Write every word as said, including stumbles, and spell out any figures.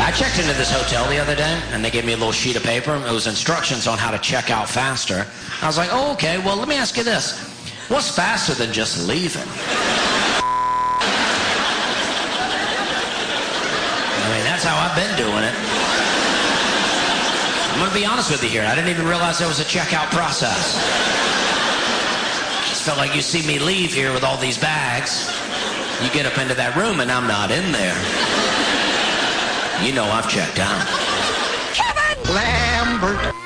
I checked into this hotel the other day, and they gave me a little sheet of paper. It was instructions on how to check out faster. I was like, oh, okay, well, let me ask you this. What's faster than just leaving? I mean, that's how I've been doing it. I'm going to be honest with you here. I didn't even realize there was a checkout process. Just felt like you see me leave here with all these bags. You get up into that room, and I'm not in there. You know I've checked out. Kevin Lambert.